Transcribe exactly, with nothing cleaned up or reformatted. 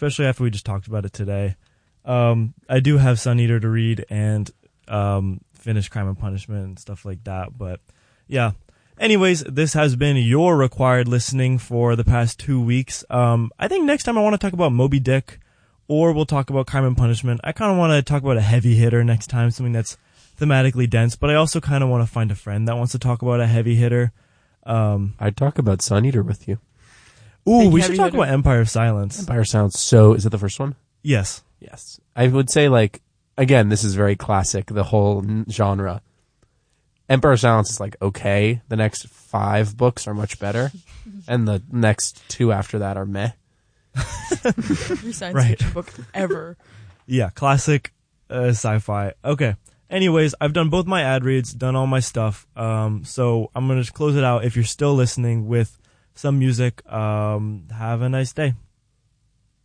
especially after we just talked about it today. Um, I do have Sun Eater to read and um, finish Crime and Punishment and stuff like that. But yeah. Anyways, this has been your required listening for the past two weeks. Um, I think next time I want to talk about Moby Dick, or we'll talk about Crime and Punishment. I kind of want to talk about a heavy hitter next time, something that's thematically dense, but I also kind of want to find a friend that wants to talk about a heavy hitter. Um, I'd talk about Sun Eater with you. Ooh, Big we should talk hitter. about Empire of Silence. Empire sounds so... Is it the first one? Yes. Yes. I would say, like, again, this is very classic, the whole n- genre. Empire of Silence is, like, okay. The next five books are much better. And the next two after that are meh. Every science Right. fiction book ever. Yeah, classic uh, sci-fi. Okay. Anyways, I've done both my ad reads, done all my stuff. Um, so I'm going to close it out. If you're still listening with some music, um, have a nice day.